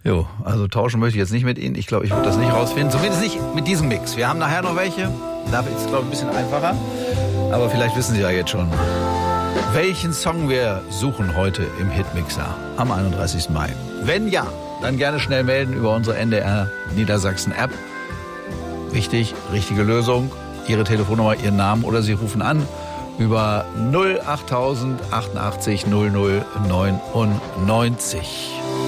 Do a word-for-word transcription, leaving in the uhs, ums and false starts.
Jo, also tauschen möchte ich jetzt nicht mit Ihnen. Ich glaube, ich würde das nicht rausfinden. Zumindest nicht mit diesem Mix. Wir haben nachher noch welche. Da ist es, glaube ich, ein bisschen einfacher. Aber vielleicht wissen Sie ja jetzt schon, welchen Song wir suchen heute im Hitmixer am einunddreißigsten Mai. Wenn ja, dann gerne schnell melden über unsere N D R Niedersachsen App. Wichtig, richtige Lösung. Ihre Telefonnummer, Ihren Namen oder Sie rufen an über null achttausend achtundachtzig null null neunundneunzig.